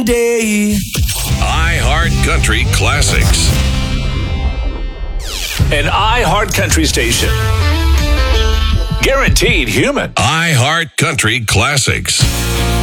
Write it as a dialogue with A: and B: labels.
A: day.
B: iHeart Country Classics.
C: An iHeart Country station. Guaranteed human.
B: iHeart Country Classics.